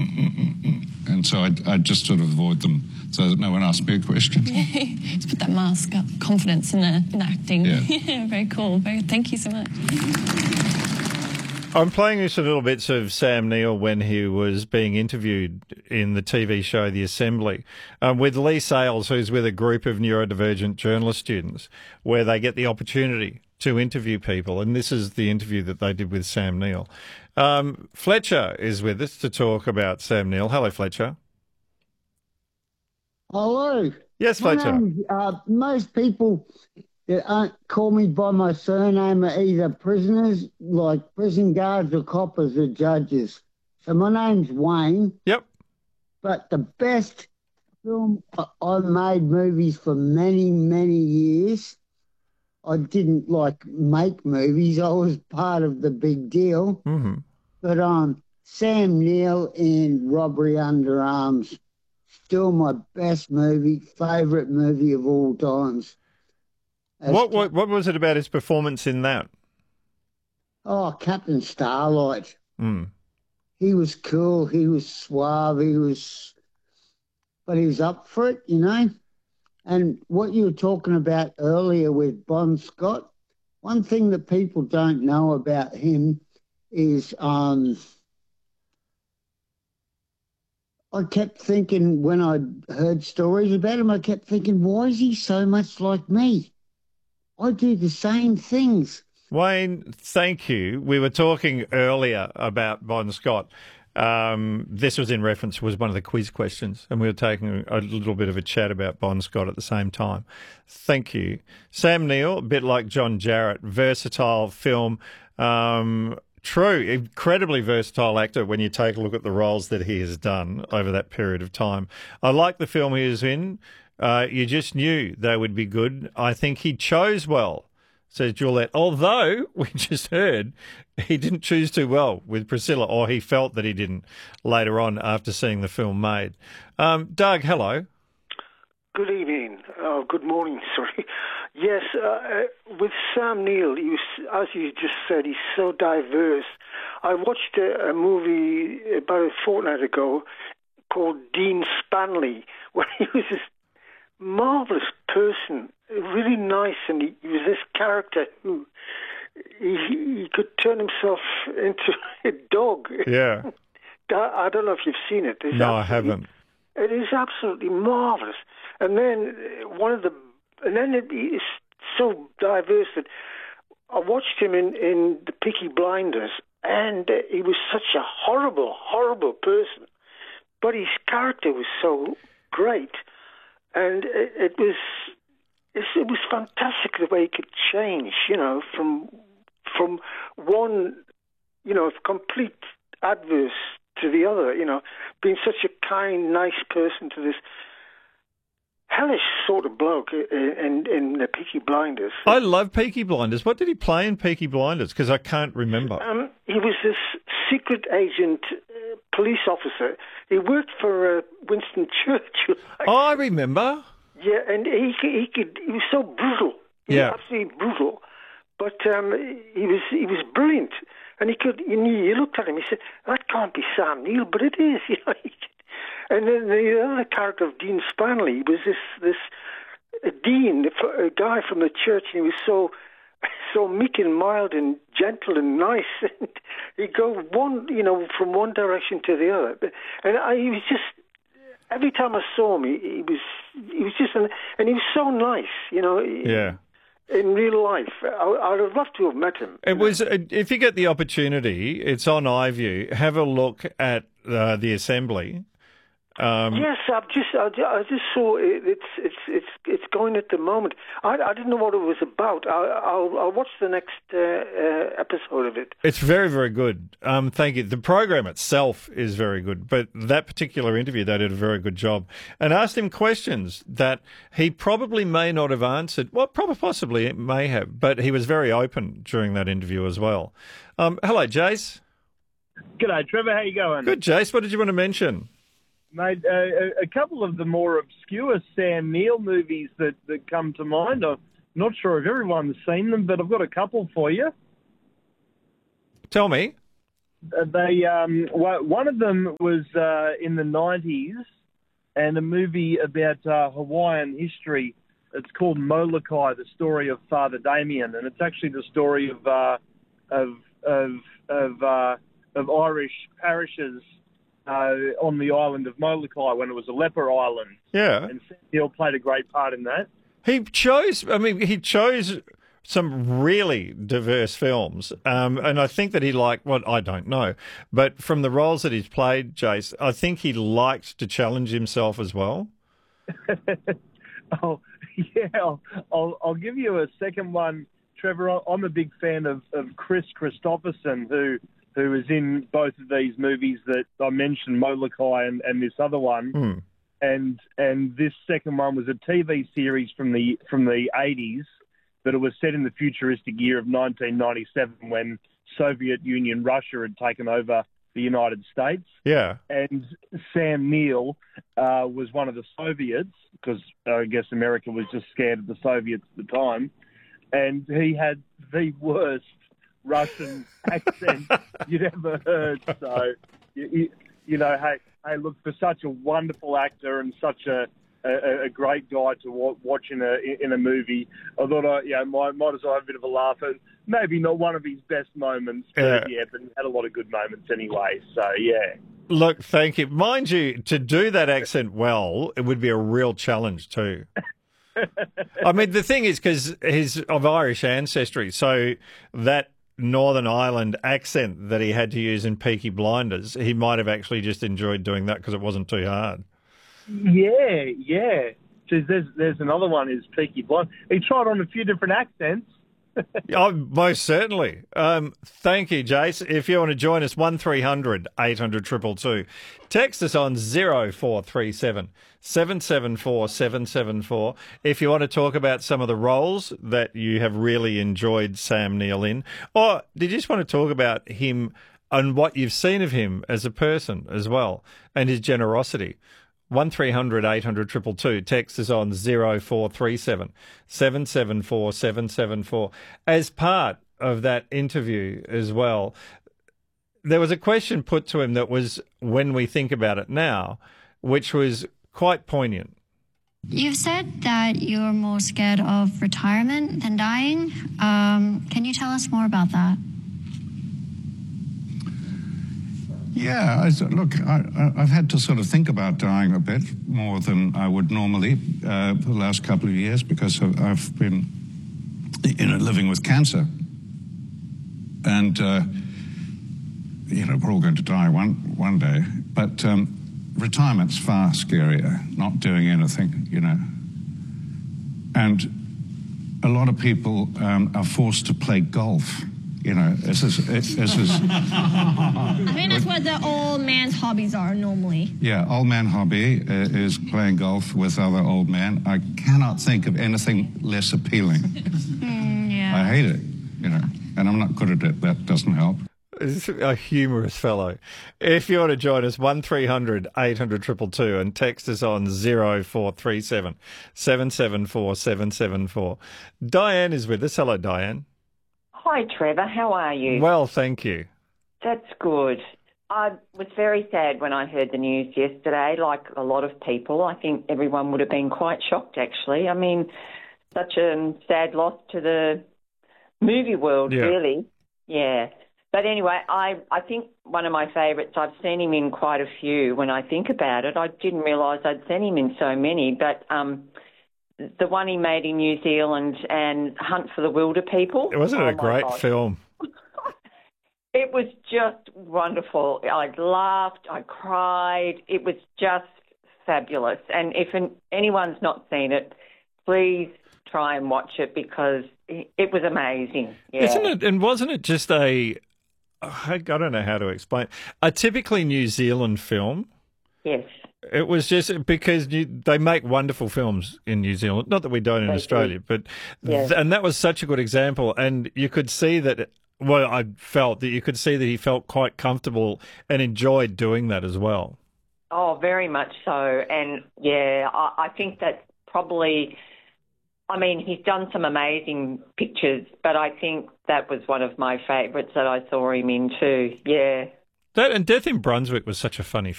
And so I just sort of avoid them so that no one asks me a question. Just put that mask up, confidence in acting. Yeah. Yeah, very cool. Thank you so much. I'm playing you some little bits of Sam Neill when he was being interviewed in the TV show The Assembly with Lee Sales, who's with a group of neurodivergent journalist students, where they get the opportunity to interview people. And this is the interview that they did with Sam Neill. Fletcher is with us to talk about Sam Neill. Hello, Fletcher. Hello. Yes, Fletcher. Most people that call me by my surname are either prisoners, like prison guards, or coppers, or judges. So my name's Wayne. Yep. But the best film, I've made movies for many, many years. I didn't make movies. I was part of the big deal. Mm-hmm. But Sam Neill in Robbery Under Arms, still my best movie, favourite movie of all times. What was it about his performance in that? Oh, Captain Starlight. Mm. He was cool. He was suave. But he was up for it, you know. And what you were talking about earlier with Bon Scott, one thing that people don't know about him is I kept thinking when I heard stories about him, I kept thinking, why is he so much like me? I do the same things. Wayne, thank you. We were talking earlier about Bon Scott. This was one of the quiz questions, and we were taking a little bit of a chat about Bon Scott at the same time. Thank you. Sam Neill, a bit like John Jarratt, versatile film. True, incredibly versatile actor when you take a look at the roles that he has done over that period of time. I like the film he was in. You just knew they would be good. I think he chose well, says Juliet. Although, we just heard, he didn't choose too well with Priscilla, or he felt that he didn't later on after seeing the film made. Doug, hello. Good evening. Good morning, sorry. Yes, with Sam Neill, as you just said, he's so diverse. I watched a movie about a fortnight ago called Dean Spanley, where he was this marvellous person, really nice, and he was this character who he could turn himself into a dog. Yeah. I don't know if you've seen it. No, I haven't. It is absolutely marvellous. And then it's so diverse that I watched him in The Peaky Blinders, and he was such a horrible, horrible person. But his character was so great, and it was fantastic the way he could change, you know, from one, you know, complete adverse to the other, you know, being such a kind, nice person to this hellish sort of bloke in the Peaky Blinders. I love Peaky Blinders. What did he play in Peaky Blinders? Because I can't remember. He was this secret agent, police officer. He worked for Winston Churchill. Oh, I remember. Yeah, and he was so brutal. He was absolutely brutal. But he was brilliant. And you looked at him, he said, that can't be Sam Neill, but it is, you know. And then the other character of Dean Spanley was this dean, a guy from the church, and he was so meek and mild and gentle and nice. And he'd go from one direction to the other. And he was just, every time I saw him, he was just, and he was so nice, you know. Yeah. In real life, I'd have loved to have met him. It was, if you get the opportunity, it's on iView. Have a look at The Assembly. Yes, I just saw it's going at the moment. I didn't know what it was about. I'll watch the next episode of it. It's very, very good. Thank you. The program itself is very good, but that particular interview, they did a very good job and asked him questions that he probably may not have answered. Well, probably, possibly it may have, but he was very open during that interview as well. Hello, Jace. G'day, Trevor. How you going? Good, Jace. What did you want to mention? Mate, a couple of the more obscure Sam Neill movies that come to mind. I'm not sure if everyone's seen them, but I've got a couple for you. Tell me. One of them was in the 90s, and a movie about Hawaiian history. It's called Molokai, the story of Father Damien, and it's actually the story of Irish parishes on the island of Molokai when it was a leper island. Yeah, and Sam Neill played a great part in that. He chose some really diverse films, and I think that he liked, well, I don't know, but from the roles that he's played, Jace, I think he liked to challenge himself as well. Oh, yeah, I'll give you a second one, Trevor. I'm a big fan of Chris Christopherson, who is in both of these movies that I mentioned, Molokai and this other one. And this second one was a TV series from the 80s, but it was set in the futuristic year of 1997 when Soviet Union Russia had taken over the United States. Yeah. And Sam Neill was one of the Soviets, because I guess America was just scared of the Soviets at the time. And he had the worst Russian accent you'd ever heard. So, you know, hey, look, for such a wonderful actor and such a great guy to watch in a movie, I thought might as well have a bit of a laugh. And maybe not one of his best moments, but he had a lot of good moments anyway. So yeah. Look, thank you. Mind you, to do that accent well, it would be a real challenge too. I mean, the thing is, because he's of Irish ancestry, so that Northern Ireland accent that he had to use in Peaky Blinders, he might have actually just enjoyed doing that because it wasn't too hard. Yeah. There's another one, is Peaky Blinders. He tried on a few different accents. Oh, most certainly. Thank you, Jace. If you want to join us, 1300 800 222. Text us on 0437 774 774 if you want to talk about some of the roles that you have really enjoyed Sam Neill in. Or did you just want to talk about him and what you've seen of him as a person as well, and his generosity? 1300 800 222. Text is on 0437 774 774. As part of that interview as well, there was a question put to him that was, when we think about it now, which was quite poignant. You've said that you're more scared of retirement than dying. Can you tell us more about that? Yeah, look, I've had to sort of think about dying a bit more than I would normally for the last couple of years, because I've been, living with cancer. And, we're all going to die one day. But retirement's far scarier, not doing anything, And a lot of people are forced to play golf. This is. I think that's what the old man's hobbies are normally. Yeah, old man hobby is playing golf with other old men. I cannot think of anything less appealing. Yeah. I hate it, and I'm not good at it. That doesn't help. He's a humorous fellow. If you want to join us, 1300 800 222 and text us on 0437 774 774. Diane is with us. Hello, Diane. Hi, Trevor. How are you? Well, thank you. That's good. I was very sad when I heard the news yesterday, like a lot of people. I think everyone would have been quite shocked, actually. I mean, such a sad loss to the movie world, really. Yeah. But anyway, I think one of my favourites, I've seen him in quite a few when I think about it. I didn't realise I'd seen him in so many, but the one he made in New Zealand and Hunt for the Wilder People. Wasn't it a great film? It was just wonderful. I laughed, I cried. It was just fabulous. And if anyone's not seen it, please try and watch it, because it was amazing. Yeah. Isn't it? And wasn't it just I don't know how to explain, a typically New Zealand film? Yes. It was just because they make wonderful films in New Zealand. Not that we don't in Australia, but and that was such a good example. And you could see that. Well, I felt that you could see that he felt quite comfortable and enjoyed doing that as well. Oh, very much so. And yeah, I think that probably. I mean, he's done some amazing pictures, but I think that was one of my favourites that I saw him in too. Yeah. That and Death in Brunswick was such a funny